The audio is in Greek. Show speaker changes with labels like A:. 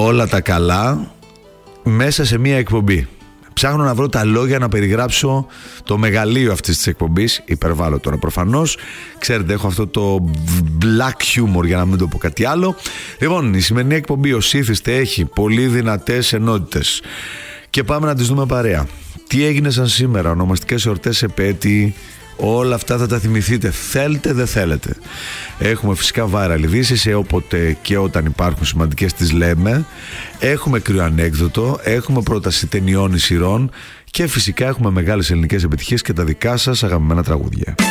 A: όλα τα καλά μέσα σε μία εκπομπή. Ψάχνω να βρω τα λόγια να περιγράψω το μεγαλείο αυτής της εκπομπής. Υπερβάλλω τώρα προφανώς. Ξέρετε, έχω αυτό το black humor, για να μην το πω κάτι άλλο. Λοιπόν, η σημερινή εκπομπή ως ήθιστε έχει πολύ δυνατές ενότητες. Και πάμε να τις δούμε παρέα. Τι έγινε σαν σήμερα, ονομαστικές εορτές, επέτειοι, όλα αυτά θα τα θυμηθείτε, θέλετε δεν θέλετε. Έχουμε φυσικά viral ειδήσεις, όποτε και όταν υπάρχουν σημαντικές τις λέμε. Έχουμε κρυοανέκδοτο, έχουμε πρόταση ταινιών ή σειρών και φυσικά έχουμε μεγάλες ελληνικές επιτυχίες και τα δικά σας αγαπημένα τραγούδια.